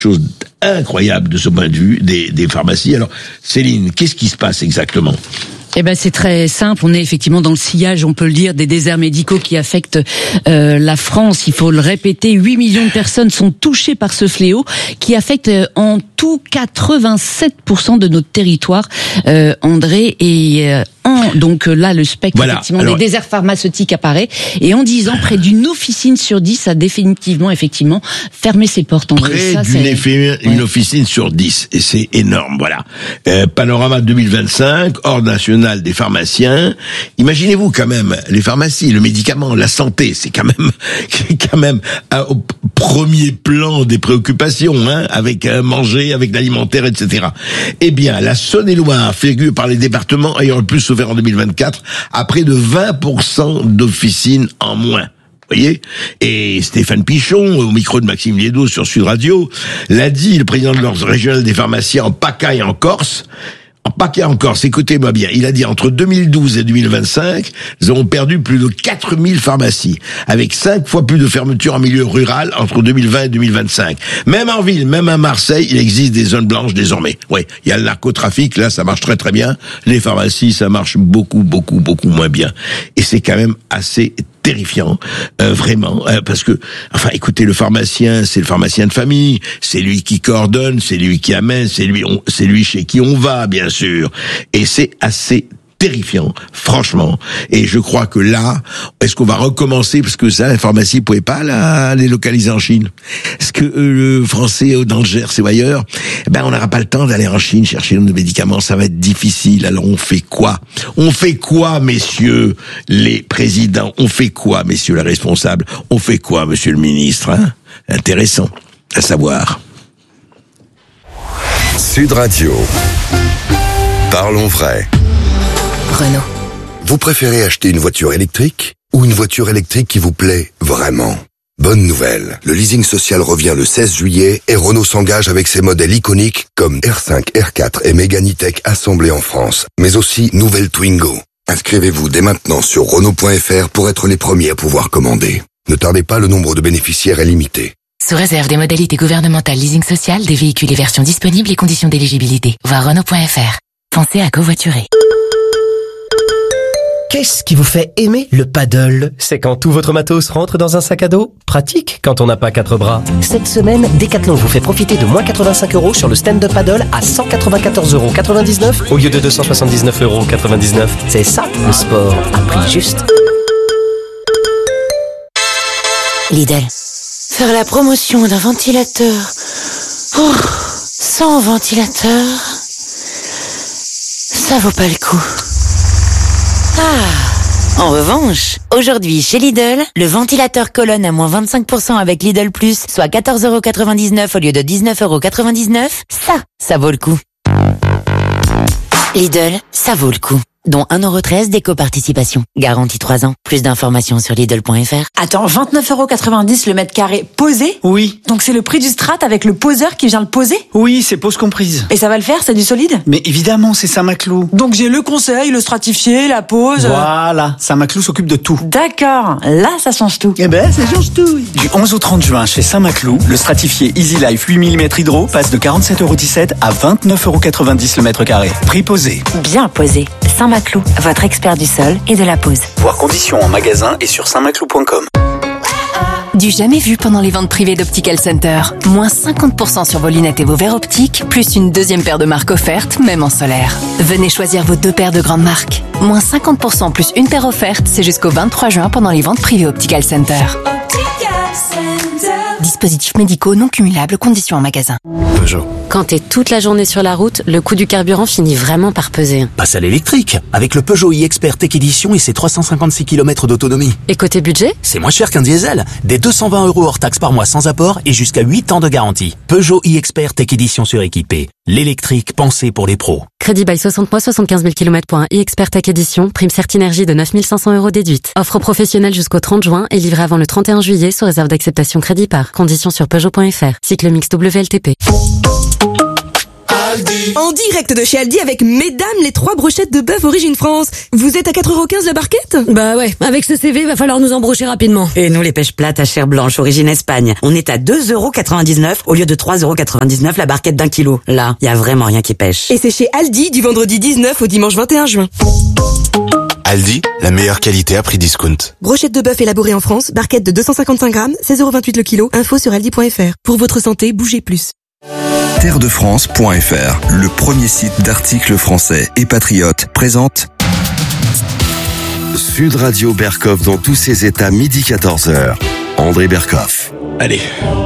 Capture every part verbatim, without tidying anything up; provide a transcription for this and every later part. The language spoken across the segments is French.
chose incroyable de ce point de vue des, des pharmacies. Alors, Céline, qu'est-ce qui se passe exactement ? Eh ben c'est très simple. On est effectivement dans le sillage, on peut le dire, des déserts médicaux qui affectent euh, la France. Il faut le répéter, huit millions de personnes sont touchées par ce fléau qui affecte euh, en tout quatre-vingt-sept pour cent de notre territoire. Euh, André et euh, en, donc là le spectre voilà. effectivement Alors, des déserts pharmaceutiques apparaît. Et en dix ans, près d'une officine sur dix a définitivement effectivement fermé ses portes. André, près ça, d'une c'est... effet, une ouais. officine sur dix, et c'est énorme. Voilà. Euh, Panorama deux mille vingt-cinq, ordre national des pharmaciens. Imaginez-vous quand même les pharmacies, le médicament, la santé, c'est quand même, c'est quand même euh, au premier plan des préoccupations, hein, avec euh, manger, avec l'alimentaire, et cetera. Eh bien, la Saône-et-Loire figure par les départements ayant le plus souffert en deux mille vingt-quatre, à près de vingt pour cent d'officines en moins. Voyez, et Stéphane Pichon, au micro de Maxime Liédot sur Sud Radio, l'a dit, le président de l'ordre régional des pharmaciens en PACA et en Corse. En PACA en Corse, écoutez-moi bien, il a dit entre deux mille douze et deux mille vingt-cinq, nous avons perdu plus de quatre mille pharmacies, avec cinq fois plus de fermetures en milieu rural entre deux mille vingt et deux mille vingt-cinq. Même en ville, même à Marseille, il existe des zones blanches désormais. Oui, il y a le narcotrafic, là ça marche très très bien. Les pharmacies, ça marche beaucoup, beaucoup, beaucoup moins bien. Et c'est quand même assez terrifiant, euh, vraiment, euh, parce que, enfin, écoutez, le pharmacien, c'est le pharmacien de famille, c'est lui qui coordonne, c'est lui qui amène, c'est lui, on, c'est lui chez qui on va, bien sûr, et c'est assez terrifiant, franchement. Et je crois que là, est-ce qu'on va recommencer, parce que ça, la pharmacie, vous pouvez pas la, les localiser en Chine. Est-ce que euh, le français dans le Gers ou ailleurs, eh ben on n'aura pas le temps d'aller en Chine chercher nos médicaments, ça va être difficile. Alors on fait quoi ? On fait quoi, messieurs les présidents ? On fait quoi, messieurs les responsables ? On fait quoi, monsieur le ministre, hein ? Intéressant à savoir. Sud Radio. Parlons vrai. Renault. Vous préférez acheter une voiture électrique ou une voiture électrique qui vous plaît vraiment ? Bonne nouvelle, le leasing social revient le seize juillet et Renault s'engage avec ses modèles iconiques comme R cinq, R quatre et Mégane E-Tech assemblés en France, mais aussi nouvelle Twingo. Inscrivez-vous dès maintenant sur Renault point F R pour être les premiers à pouvoir commander. Ne tardez pas, le nombre de bénéficiaires est limité. Sous réserve des modalités gouvernementales leasing social, des véhicules et versions disponibles et conditions d'éligibilité. Voir Renault point F R. Pensez à covoiturer. Qu'est-ce qui vous fait aimer le paddle ? C'est quand tout votre matos rentre dans un sac à dos ? Pratique quand on n'a pas quatre bras. Cette semaine, Decathlon vous fait profiter de moins quatre-vingt-cinq euros sur le stand-up paddle à cent quatre-vingt-quatorze euros quatre-vingt-dix-neuf au lieu de deux cent soixante-dix-neuf euros quatre-vingt-dix-neuf. C'est ça, le sport à prix juste. Lidl. Faire la promotion d'un ventilateur oh, sans ventilateur, ça vaut pas le coup. Ah, en revanche, aujourd'hui chez Lidl, le ventilateur colonne à moins vingt-cinq pour cent avec Lidl Plus, soit quatorze euros quatre-vingt-dix-neuf au lieu de dix-neuf euros quatre-vingt-dix-neuf, ça, ça vaut le coup. Lidl, ça vaut le coup. Dont un euro treize d'éco-participation. Garantie trois ans. Plus d'informations sur Lidl point F R. Attends, vingt-neuf euros quatre-vingt-dix le mètre carré posé ? Oui. Donc c'est le prix du strat avec le poseur qui vient le poser ? Oui, c'est pause comprise. Et ça va le faire, c'est du solide ? Mais évidemment, c'est Saint-Maclou. Donc j'ai le conseil, le stratifié, la pose... Voilà, Saint-Maclou s'occupe de tout. D'accord, là ça change tout. Eh ben, ça change tout. Du onze au trente juin, chez Saint-Maclou, le stratifié Easy Life huit millimètres hydro passe de quarante-sept euros dix-sept à vingt-neuf euros quatre-vingt-dix le mètre carré. Prix posé. Bien posé. Saint-Maclou, votre expert du sol et de la pose. Voir conditions en magasin et sur saint maclou point com. Du jamais vu pendant les ventes privées d'Optical Center. Moins cinquante pour cent sur vos lunettes et vos verres optiques, plus une deuxième paire de marques offerte, même en solaire. Venez choisir vos deux paires de grandes marques. Moins cinquante pour cent plus une paire offerte, c'est jusqu'au vingt-trois juin pendant les ventes privées Optical Center. Dispositifs médicaux non cumulables, conditions en magasin. Peugeot. Quand t'es toute la journée sur la route, le coût du carburant finit vraiment par peser. Passe à l'électrique, avec le Peugeot e-Expert Tech Edition et ses trois cent cinquante-six kilomètres d'autonomie. Et côté budget ? C'est moins cher qu'un diesel. Des deux cent vingt euros hors taxe par mois sans apport et jusqu'à huit ans de garantie. Peugeot e-Expert Tech Edition suréquipé. L'électrique pensé pour les pros. Crédit bail soixante mois, soixante-quinze mille kilomètres pour un e-Expert Tech Edition. Prime Certinergie de neuf mille cinq cents euros déduite. Offre professionnelle jusqu'au trente juin et livrée avant le trente et un juillet sous réserve d'acceptation crédit par. Conditions sur Peugeot point F R. Cycle mix W L T P. Aldi. En direct de chez Aldi avec mesdames les trois brochettes de bœuf origine France. Vous êtes à quatre euros quinze la barquette? Bah ouais, avec ce C V, va falloir nous embrocher rapidement. Et nous, les pêches plates à chair blanche, origine Espagne, on est à deux euros quatre-vingt-dix-neuf au lieu de trois euros quatre-vingt-dix-neuf la barquette d'un kilo. Là, y a vraiment rien qui pêche. Et c'est chez Aldi du vendredi dix-neuf au dimanche vingt et un juin. Aldi, la meilleure qualité à prix discount. Brochette de bœuf élaborée en France, barquette de deux cent cinquante-cinq grammes, seize euros vingt-huit le kilo. Info sur aldi point fr. Pour votre santé, bougez plus. terre de france point fr, le premier site d'articles français et patriotes, présente Sud Radio Berkhoff dans tous ses états, midi quatorze heures. André Berkhoff. Allez.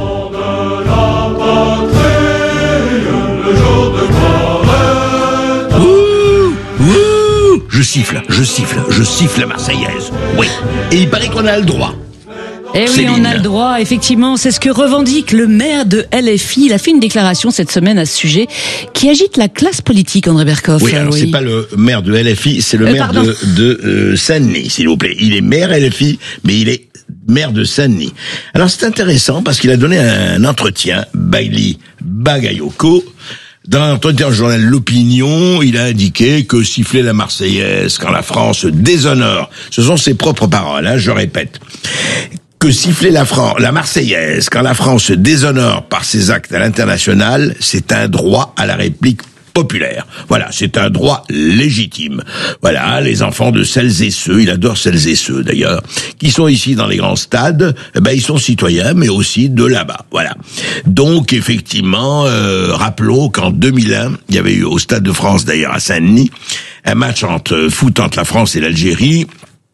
Je siffle, je siffle, je siffle la Marseillaise. Oui. Et il paraît qu'on a le droit. Eh oui, Céline. on a le droit, effectivement, c'est ce que revendique le maire de L F I. Il a fait une déclaration cette semaine à ce sujet qui agite la classe politique, André Berkhoff. Oui, alors oui. C'est pas le maire de L F I, c'est le euh, maire pardon. de, de euh, Saint-Denis, s'il vous plaît. Il est maire L F I, mais il est maire de Saint-Denis. Alors c'est intéressant parce qu'il a donné un entretien, Bailey Bagayoko. Dans un entretien au journal L'Opinion, il a indiqué que siffler la Marseillaise quand la France déshonore, ce sont ses propres paroles, hein, je répète, que siffler la, Fran- la Marseillaise quand la France se déshonore par ses actes à l'international, c'est un droit à la réplique populaire. Voilà, c'est un droit légitime. Voilà, les enfants de celles et ceux, il adore celles et ceux d'ailleurs, qui sont ici dans les grands stades, eh ben ils sont citoyens, mais aussi de là-bas. Voilà. Donc effectivement, euh, rappelons qu'en deux mille un, il y avait eu au Stade de France d'ailleurs à Saint-Denis un match entre foot entre la France et l'Algérie.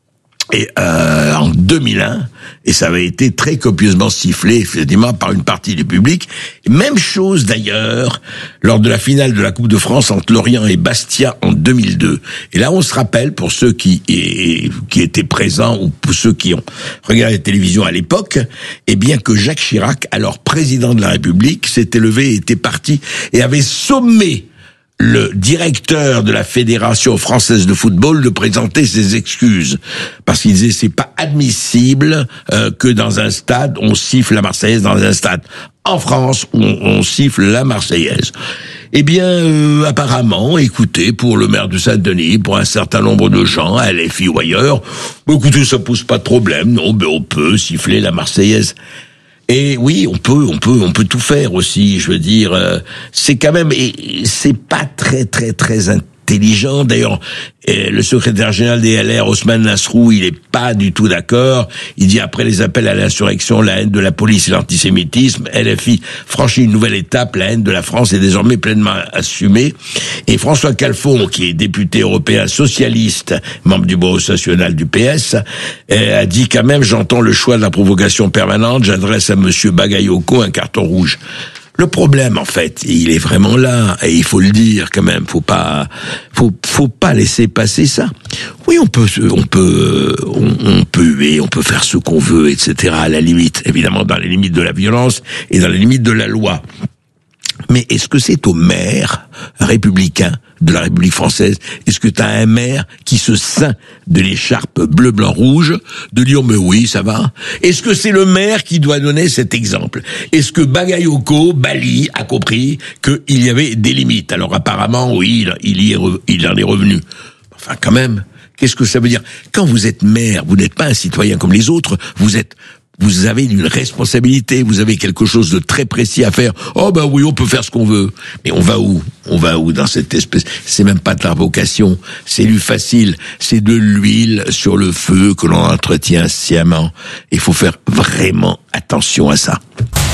Et euh, en deux mille un, et ça avait été très copieusement sifflé, effectivement, par une partie du public. Même chose d'ailleurs lors de la finale de la Coupe de France entre Lorient et Bastia en deux mille deux. Et là, on se rappelle, pour ceux qui et, qui étaient présents ou pour ceux qui ont regardé la télévision à l'époque, eh bien que Jacques Chirac, alors président de la République, s'était levé, était parti et avait sommé le directeur de la Fédération française de football de présenter ses excuses, parce qu'il disait c'est pas admissible euh, que dans un stade on siffle la Marseillaise, dans un stade en France on, on siffle la Marseillaise. Eh bien, euh, apparemment, écoutez, pour le maire de Saint-Denis, pour un certain nombre de gens, à L F I ou ailleurs, écoutez, ça pose pas de problème, non, mais on peut siffler la Marseillaise. Et oui, on peut, on peut, on peut tout faire aussi. Je veux dire, euh, c'est quand même, et c'est pas très, très, très intelligent. D'ailleurs, euh, le secrétaire général des L R, Ousmane Nasrou, il est pas du tout d'accord. Il dit après les appels à l'insurrection, la haine de la police et l'antisémitisme, L F I franchit une nouvelle étape. La haine de la France est désormais pleinement assumée. Et François Calfon, qui est député européen socialiste, membre du bureau national du P S, euh, a dit quand même, j'entends le choix de la provocation permanente, j'adresse à monsieur Bagayoko un carton rouge. Le problème, en fait, il est vraiment là, et il faut le dire quand même. Faut pas, faut, faut pas laisser passer ça. Oui, on peut, on peut, on, on peut huer, on peut faire ce qu'on veut, et cetera. À la limite, évidemment, dans les limites de la violence et dans les limites de la loi. Mais est-ce que c'est au maire républicain de la République française, est-ce que tu as un maire qui se ceint de l'écharpe bleu, blanc, rouge, de dire mais oui, ça va? Est-ce que c'est le maire qui doit donner cet exemple? Est-ce que Bagayoko, Bali, a compris qu'il y avait des limites? Alors apparemment, oui, il, y est, il en est revenu. Enfin, quand même, qu'est-ce que ça veut dire? Quand vous êtes maire, vous n'êtes pas un citoyen comme les autres, vous êtes... Vous avez une responsabilité, vous avez quelque chose de très précis à faire. Oh ben oui, on peut faire ce qu'on veut. Mais on va où? On va où dans cette espèce? C'est même pas de la vocation, c'est du facile. C'est de l'huile sur le feu que l'on entretient sciemment. Il faut faire vraiment attention à ça.